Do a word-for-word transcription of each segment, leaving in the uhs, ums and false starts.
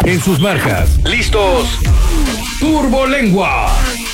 En sus marcas. ¿Listos? Turbolengua.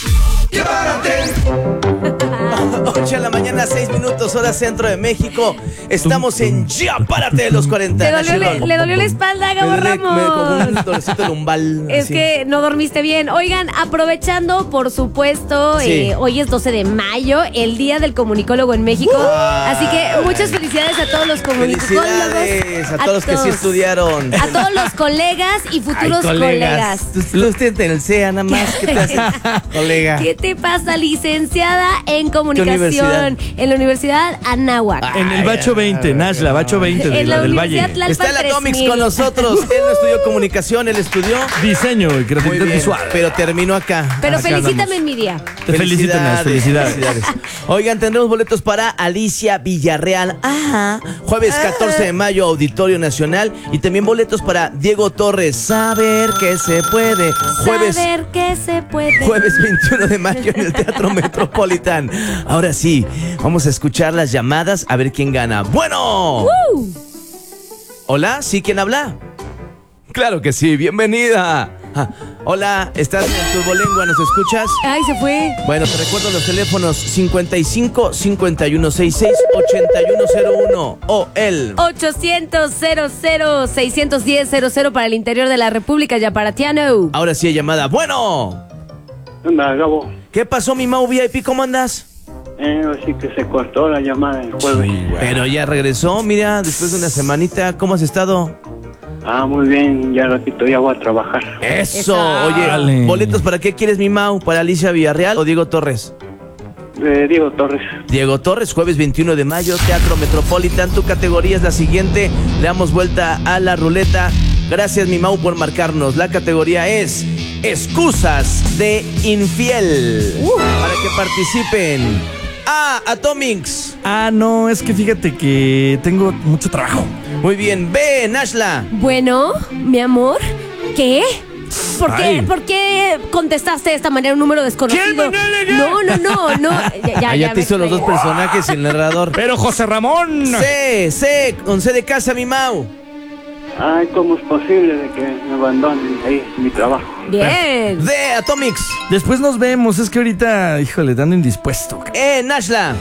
ocho de la mañana, seis minutos, hora centro de México. Estamos en Ya Párate de los cuarenta. Le dolió, le, le dolió la espalda, Gabo Me duele- Ramos. me como un dolorcito lumbal. Es así. que no dormiste bien. Oigan, aprovechando, por supuesto, Sí. eh, hoy es doce de mayo, el Día del Comunicólogo en México. Así que muchas felicidades a todos los comunicólogos. Felicidades a todos los que sí estudiaron. A todos los colegas y futuros Ay, colegas. Tú usted en el C E A nada más. ¿Qué te hace, colega? ¿Qué te pasa, licenciada en universidad? comunicación? En la Universidad Anáhuac. En el Bacho veinte, Nashla, Bacho veinte de En la la del Universidad Valle. Tlalpan Está el tres Atomics mil. con nosotros. Él no estudió comunicación, él estudió Diseño y muy creatividad bien, visual. pero terminó acá. Pero Acá felicítame andamos. en mi día. Te felicito, Nash, felicidades. Oigan, tendremos boletos para Alicia Villarreal. Ajá. Jueves catorce de mayo, Auditorio Nacional. Y también boletos para Diego Torres. Saber que se puede. Jueves. Saber que se puede. Jueves veintiuno de mayo en el Teatro Metropolitan. Ahora sí, vamos a escuchar las llamadas a ver quién gana. ¡Bueno! Uh. ¿Hola? ¿Sí? ¿Quién habla? Claro que sí, bienvenida. Ah, hola, ¿estás en Turbolengua? ¿Nos escuchas? Ay, se fue. Bueno, te recuerdo los teléfonos cincuenta y cinco, cincuenta y uno, sesenta y seis, ochenta y uno cero uno o el ochocientos, cero cero, seiscientos diez, cero cero para el interior de la República Yaparatiano. Ahora sí hay llamada. ¡Bueno! ¿Qué onda, Gabo? ¿Qué pasó, mi Mau V I P? ¿Cómo andas? Eh, así que se cortó la llamada el jueves. Pero ya regresó, mira, después de una semanita. ¿Cómo has estado? Ah, muy bien, ya ratito ya voy a trabajar. Eso, Eso. oye, Dale. ¿boletos para qué quieres, mi Mau? ¿Para Alicia Villarreal o Diego Torres? Eh, Diego Torres. Diego Torres, jueves veintiuno de mayo, Teatro Metropolitan. Tu categoría es la siguiente. Le damos vuelta a la ruleta. Gracias, mi Mau, por marcarnos. La categoría es excusas de infiel. Para que participen. A, Atomics. Ah, no, es que fíjate que tengo mucho trabajo. Muy bien. B, Nashla. Bueno, mi amor, ¿qué? ¿Por qué, Ay. ¿Por qué contestaste de esta manera un número desconocido? ¿Qué manera, qué? No, no, no, no. Ya, ya, Ah, ya ya te me hizo los estoy- dos personajes y el narrador. Pero José Ramón. C, C, con C de casa, mi Mau. Ay, ¿cómo es posible de que me abandonen ahí mi trabajo? Bien. D, Atomics. Después nos vemos, es que ahorita, híjole, ando indispuesto. E, Nashla.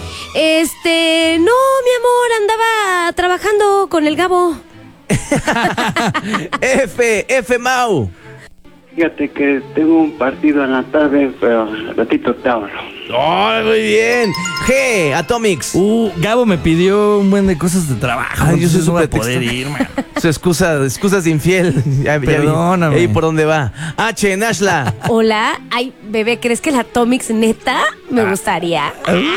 Este, no, mi amor, andaba trabajando con el Gabo. F, F, Mau. Fíjate que tengo un partido en la tarde, pero al ratito te hablo. Oh, muy bien. G, Atomics. Uh, Gabo me pidió un buen de cosas de trabajo. Ay, yo soy entonces su no voy a pretexto. poder ir, man. Su excusa, excusas de infiel. Ya, ya vi. Perdóname. Ey, ¿por dónde va? H, Nashla. Hola, ay, bebé, ¿crees que la Atomics neta me gustaría?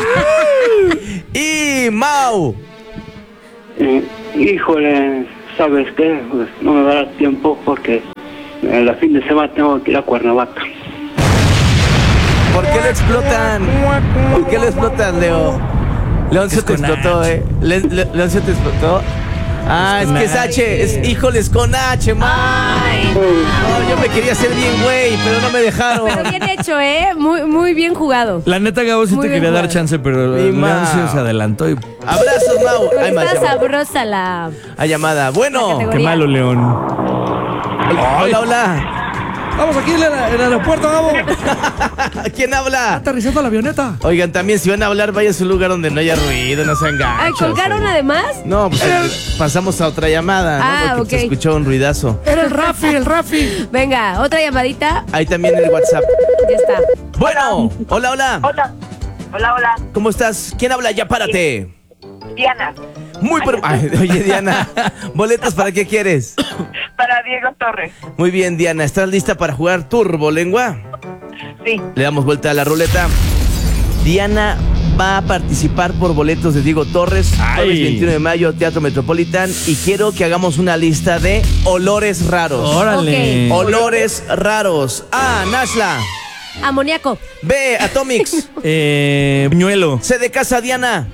Y Mau. Eh, híjole, ¿sabes qué? Pues no me va a dar tiempo porque en la fin de semana tengo que ir a Cuernavaca. ¿Por qué lo explotan? ¿Por qué lo explotan, Leo? Leoncio Es te con explotó, H. ¿eh? Le- Le- Leoncio te explotó. Ah, Es es, con que es H. H. Es, híjoles, con H, Mau. No, yo me quería hacer bien, güey, pero no me dejaron. Pero bien hecho, ¿eh? Muy, muy bien jugado. La neta, Gabo, sí Muy te bien quería dar jugado. chance, pero Mi Leoncio Mau. se adelantó y... Abrazos, Mau. Hay más Está llamada. sabrosa la... Hay llamada. La Bueno. categoría. Qué malo, León. Hola, hola. Vamos aquí en el, en el aeropuerto, Gabo. ¿Quién habla? Aterrizando la avioneta. Oigan, también si van a hablar, vaya a su lugar donde no haya ruido, no sean gachos. Ay, ¿colgaron eh. además? No, pues eh, pasamos a otra llamada, ¿no? Ah, Porque ok. se escuchó un ruidazo. Era el Rafi, el Rafi. Venga, otra llamadita. Ahí también el WhatsApp. Ya está. Bueno, hola, hola. Hola, hola, hola, ¿Cómo estás? ¿Quién habla? Ya párate. Diana, Muy pero... Ay, oye, Diana, ¿boletos para qué quieres? para Diego Torres. Muy bien, Diana, ¿estás lista para jugar Turbolengua? Sí, Le damos vuelta a la ruleta. Diana va a participar por boletos de Diego Torres, Ay. jueves veintiuno de mayo, Teatro Metropolitan, y quiero que hagamos una lista de olores raros. Órale. Ok. Olores raros. A, Nashla. Amoníaco. B, Atomics. Eh, Buñuelo. C de casa, Diana.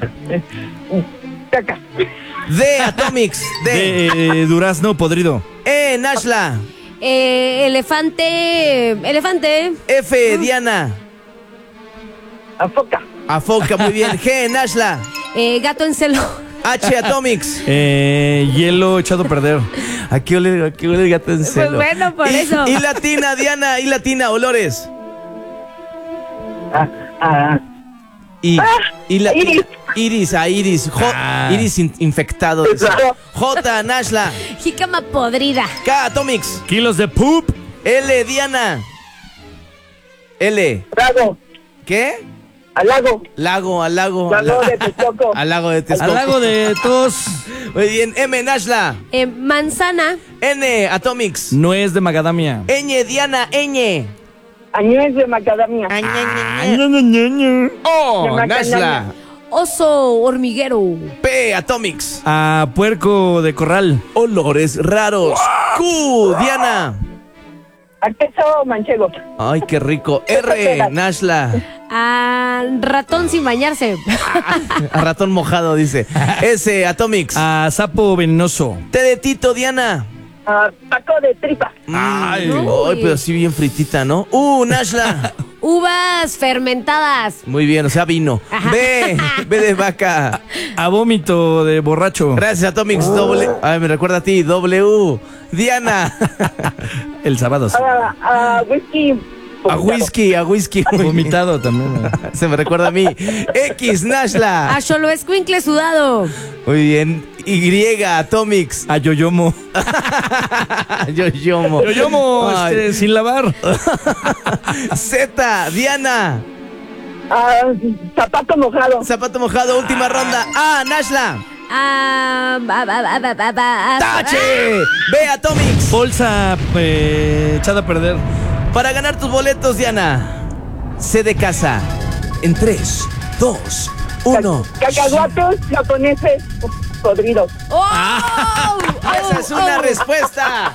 caca. D, Atomics. D. De eh, durazno podrido. E, Nashla. Eh, elefante. Elefante. F, Diana. Afoca. Afoca, muy bien. G, Nashla. Eh, gato en celo. H, Atomics. Eh, hielo echado a perder. ¿A qué huele, a qué huele el gato en celo? Pues bueno, por y, eso. Y latina, Diana, y latina, olores. Ah, ah, Y, y la, Iris. Iris, a Iris. Jo- Ah. Iris in- infectado. dice. J, Nashla. Jícama podrida. K, Atomics. Kilos de poop. L, Diana. L. lago, ¿Qué? al lago, Lago, al lago. lago de Texcoco. Al lago de Texcoco. Al lago de tos. Muy bien. M, Nashla. Eh, manzana. N, Atomics. Nuez de macadamia. Ñ, Diana, Ñ. Añez de macadamia. O, De macadamia. Nashla. Oso hormiguero. P, Atomics. A puerco de corral. Olores raros. Q, Diana. A queso manchego. Ay, qué rico. R, Nashla. A ratón sin bañarse. A ratón mojado, dice. S, Atomics. A sapo venenoso. T de Tito, Diana. A taco de tripa. Ay. Ay, pero sí bien fritita, ¿no? Uh, Nashla. Uvas fermentadas. Muy bien, o sea, vino. B, B de vaca. A vómito de borracho. Gracias, Atomics. Doble. Ay, me recuerda a ti. W. Diana. El sábado. sí. A, a whisky. A whisky, a whisky. Vomitado también. Se me recuerda a mí. X, Nashla. A cholo escuincle sudado. Muy bien. Y, Atomics. A yoyomo. Yoyomo. Yoyomo, Ay. este, sin lavar. Z, Diana. A zapato mojado. Zapato mojado, última ronda. A, Nashla. A. ba, ba, ba, ba, ba, ba- ¡Tache! B, Atomics. Bolsa eh, echada a perder. Para ganar tus boletos, Diana. C de casa. En tres, dos, uno. Cacahuatos japoneses podridos. ¡Oh! Esa es una Oh, oh. respuesta.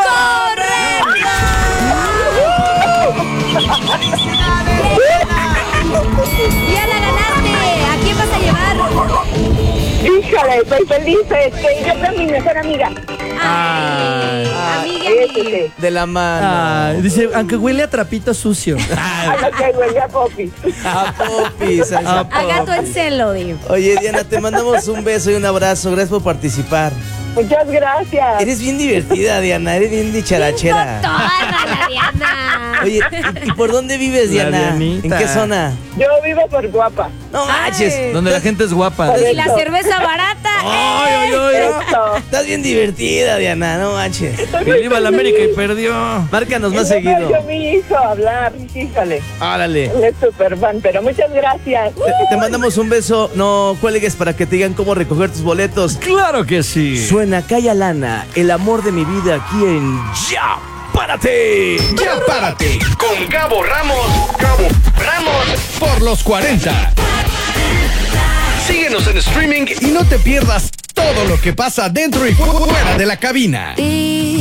Diana, ganaste. ¿A quién vas a llevar? Híjole, estoy feliz. Este, yo soy mi mejor amiga. Ay, amiga. Este, De la mano. Ah, dice, aunque huele a trapito sucio. a lo que huele a Poppy. A popis. a- A gato en celo, di. Oye, Diana, te mandamos un beso y un abrazo. Gracias por participar. Muchas gracias. Eres bien divertida, Diana. Eres bien dicharachera. Toda la Diana. Oye, ¿y, y por dónde vives, La Diana? ¿En Dianita. qué zona? Yo vivo por guapa. No Ay. manches. Donde la gente es guapa. Y la cerveza barata. Ay, ay, ay, ay. Eso. Estás bien divertida, Diana. No manches. Que viva la América y perdió. Márcanos más Y luego seguido. oyó mi hijo hablar. Híjole. Árale. Él es súper fan, pero muchas gracias. Te, te mandamos un beso. No cuelgues para que te digan cómo recoger tus boletos. Claro que sí. Suena Calla Lana, el amor de mi vida aquí en Ya Párate. Ya párate con Gabo Ramos. Gabo Ramos por los cuarenta. Síguenos en streaming y no te pierdas todo lo que pasa dentro y fuera de la cabina.